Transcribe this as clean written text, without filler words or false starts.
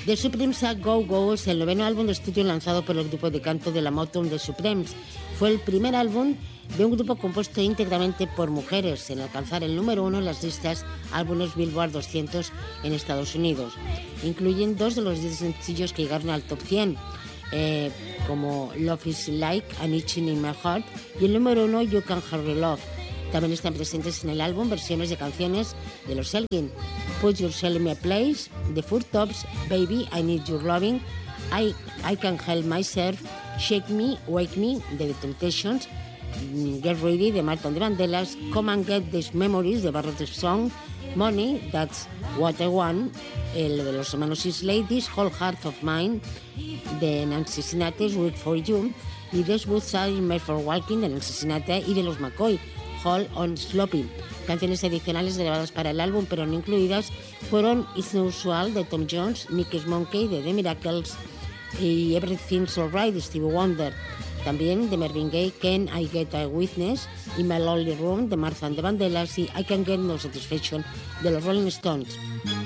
The Supremes a Go Go es el noveno álbum de estudio lanzado por el grupo de canto de la Motown The Supremes. Fue el primer álbum de un grupo compuesto íntegramente por mujeres en alcanzar el número 1 en las listas álbumes Billboard 200 en Estados Unidos. Incluyen 2 de los 10 sencillos que llegaron al top 100, como Love is Like an Itching in My Heart y el número 1 You Can Hurry Love. También están presentes en el álbum versiones de canciones de los Elgin, Put Yourself in My Place, The Four Tops, Baby, I Need Your Loving, I Can Help Myself, Shake Me, Wake Me, de The Temptations, Get Ready, de Martha and the Vandellas, Come and Get These Memories, de Barrett Song, Money, That's What I Want, el de los hermanos Is Ladies, Whole Heart of Mine, de Nancy Sinatra, Wait for You, y This Woods Are Made for Walking, de Nancy Sinatra y de los McCoy, Hold on Sloppy. Canciones adicionales grabadas para el álbum pero no incluidas fueron It's No Usual de Tom Jones, Mickey's Monkey de The Miracles y Everything's Alright de Stevie Wonder. También de Marvin Gaye, Can I Get a Witness y My Lonely Room de Martha and the Vandellas y I Can Get No Satisfaction de los Rolling Stones.